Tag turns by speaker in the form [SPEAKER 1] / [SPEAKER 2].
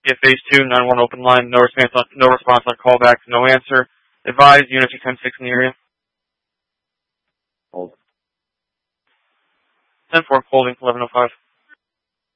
[SPEAKER 1] Get phase 2, 9-1 open line, no response on callbacks, no answer. Advise, units 10-6 in the area.
[SPEAKER 2] Hold.
[SPEAKER 1] 10-4, holding, 1105.